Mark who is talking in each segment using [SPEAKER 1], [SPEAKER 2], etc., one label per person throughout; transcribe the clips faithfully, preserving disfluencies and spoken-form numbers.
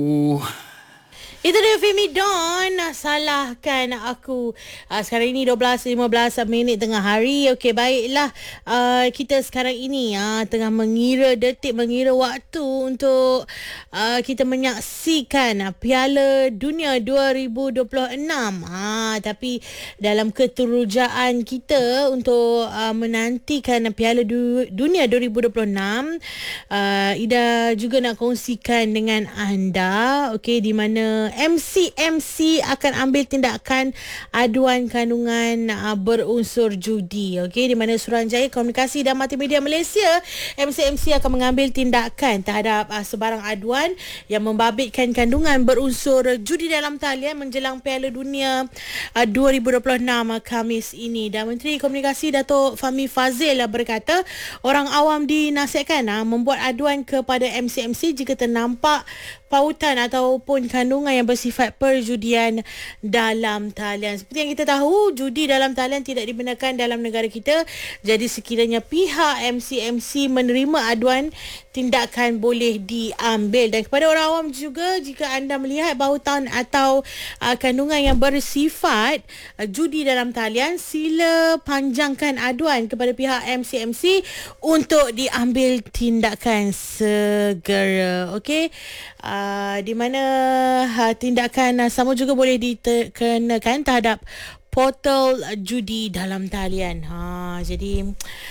[SPEAKER 1] Uh,
[SPEAKER 2] Itu dia Femi Don. Salahkan aku. uh, Sekarang ini dua belas lima belas minit tengah hari. Okey, baiklah. uh, Kita sekarang ini uh, tengah mengira detik, mengira waktu untuk uh, kita menyaksikan uh, Piala Dunia dua ribu dua puluh enam. ha, Tapi dalam keterujaan kita untuk uh, menantikan Piala du- Dunia dua ribu dua puluh enam, uh, Ida juga nak kongsikan dengan anda, okey, di mana M C M C akan ambil tindakan aduan kandungan uh, berunsur judi. Okey, di mana Suruhanjaya Komunikasi dan Multimedia Malaysia M C M C akan mengambil tindakan terhadap uh, sebarang aduan yang membabitkan kandungan berunsur judi dalam talian menjelang Piala Dunia uh, dua ribu dua puluh enam uh, Khamis ini. Dan Menteri Komunikasi Datuk Fahmi Fadzil uh, berkata orang awam dinasihatkan uh, membuat aduan kepada M C M C jika ternampak pautan ataupun kandungan yang bersifat perjudian dalam talian. Seperti yang kita tahu, judi dalam talian tidak dibenarkan dalam negara kita. Jadi sekiranya pihak M C M C menerima aduan, tindakan boleh diambil. Dan kepada orang awam juga, jika anda melihat pautan atau uh, kandungan yang bersifat uh, judi dalam talian, sila panjangkan aduan kepada pihak M C M C untuk diambil tindakan segera. Okey. Uh, di mana uh, tindakan uh, sama juga boleh dikenakan terhadap portal uh, judi dalam talian. Ha, jadi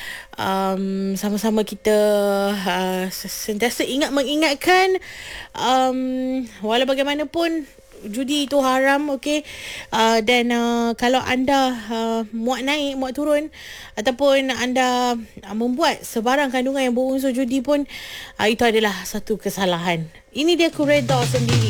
[SPEAKER 2] um, sama-sama kita uh, sentiasa ingat mengingatkan, um, walau bagaimanapun judi itu haram, okey. Uh, dan uh, kalau anda uh, muat naik, muat turun, ataupun anda uh, membuat sebarang kandungan yang berunsur judi pun, uh, itu adalah satu kesalahan. Ini dia Kuredor sendiri.